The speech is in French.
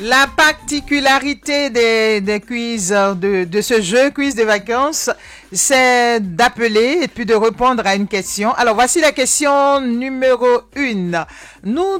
La particularité des quiz, de ce jeu, quiz de vacances, c'est d'appeler et puis de répondre à une question. Alors, voici la question numéro 1. Nous